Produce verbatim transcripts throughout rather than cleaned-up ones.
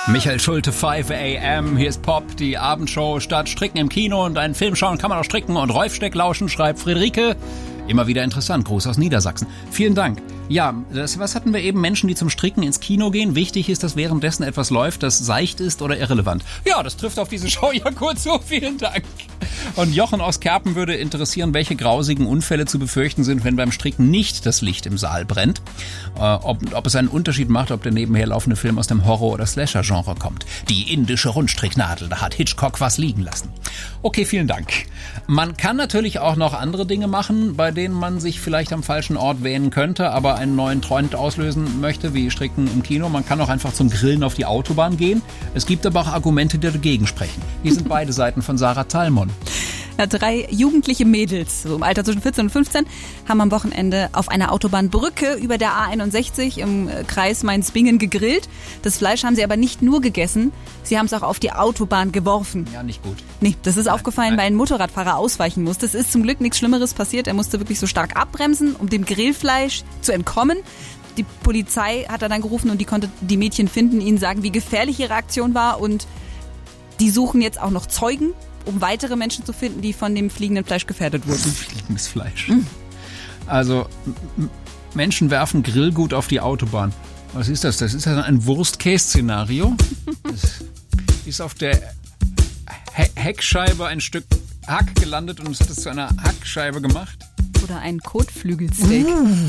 Michael Schulte, fünf a m, hier ist Pop, die Abendshow. Statt Stricken im Kino und einen Film schauen kann man auch stricken und Rolfsteck lauschen, schreibt Friederike. Immer wieder interessant, Gruß aus Niedersachsen. Vielen Dank. Ja, das, was hatten wir eben? Menschen, die zum Stricken ins Kino gehen. Wichtig ist, dass währenddessen etwas läuft, das seicht ist oder irrelevant. Ja, das trifft auf diese Show ja kurz so. Vielen Dank. Und Jochen aus Kerpen würde interessieren, welche grausigen Unfälle zu befürchten sind, wenn beim Stricken nicht das Licht im Saal brennt. Äh, ob, ob es einen Unterschied macht, ob der nebenher laufende Film aus dem Horror- oder Slasher-Genre kommt. Die indische Rundstricknadel, da hat Hitchcock was liegen lassen. Okay, vielen Dank. Man kann natürlich auch noch andere Dinge machen, bei denen man sich vielleicht am falschen Ort wähnen könnte, aber einen neuen Trend auslösen möchte, wie Stricken im Kino. Man kann auch einfach zum Grillen auf die Autobahn gehen. Es gibt aber auch Argumente, die dagegen sprechen. Hier sind beide Seiten von Sarah Thalmon. Ja, drei jugendliche Mädels, so im Alter zwischen vierzehn und fünfzehn, haben am Wochenende auf einer Autobahnbrücke über der A einundsechzig im Kreis Mainz-Bingen gegrillt. Das Fleisch haben sie aber nicht nur gegessen, sie haben es auch auf die Autobahn geworfen. Ja, nicht gut. Nee, das ist Nein, aufgefallen, nein. weil ein Motorradfahrer ausweichen musste. Es ist zum Glück nichts Schlimmeres passiert. Er musste wirklich so stark abbremsen, um dem Grillfleisch zu entkommen. Die Polizei hat er dann gerufen und die konnte die Mädchen finden, ihnen sagen, wie gefährlich ihre Aktion war. Und die suchen jetzt auch noch Zeugen, um weitere Menschen zu finden, die von dem fliegenden Fleisch gefährdet wurden. Fliegendes Fleisch. Mhm. Also, m- Menschen werfen Grillgut auf die Autobahn. Was ist das? Das ist ja ein Worst-Case-Szenario. Es ist auf der He- Heckscheibe ein Stück Hack gelandet und es hat es zu einer Hackscheibe gemacht. Oder ein Kotflügelsteak. Mm.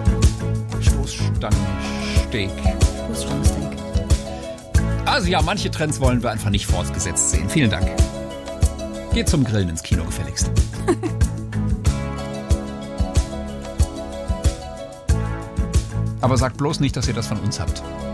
Stoßstangensteak. Stoßstangensteak. Also ja, manche Trends wollen wir einfach nicht fortgesetzt sehen. Vielen Dank. Geht zum Grillen ins Kino gefälligst. Aber sagt bloß nicht, dass ihr das von uns habt.